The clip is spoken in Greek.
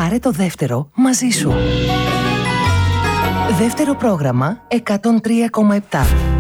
Πάρε το δεύτερο μαζί σου. Δεύτερο πρόγραμμα 103,7.